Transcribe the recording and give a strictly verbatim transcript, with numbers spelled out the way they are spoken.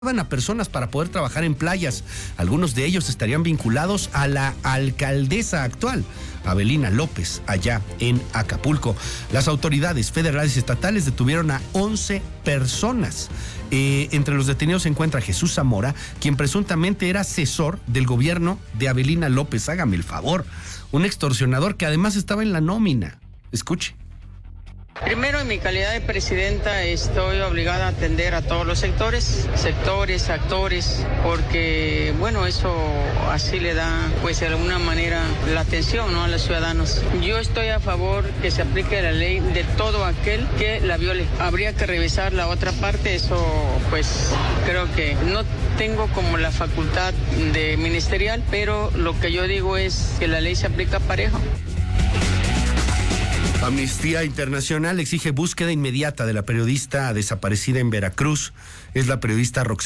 a personas para poder trabajar en playas. Algunos de ellos estarían vinculados a la alcaldesa actual, Avelina López, allá en Acapulco. Las autoridades federales y estatales detuvieron a once personas. Eh, entre los detenidos se encuentra Jesús Zamora, quien presuntamente era asesor del gobierno de Avelina López. Hágame el favor, un extorsionador que además estaba en la nómina. Escuche. Primero, en mi calidad de presidenta, estoy obligada a atender a todos los sectores, sectores, actores, porque, bueno, eso así le da, pues, de alguna manera la atención, ¿no?, a los ciudadanos. Yo estoy a favor que se aplique la ley de todo aquel que la viole. Habría que revisar la otra parte, eso, pues, creo que no tengo como la facultad de ministerial, pero lo que yo digo es que la ley se aplica parejo. Amnistía Internacional exige búsqueda inmediata de la periodista desaparecida en Veracruz. Es la periodista Roxana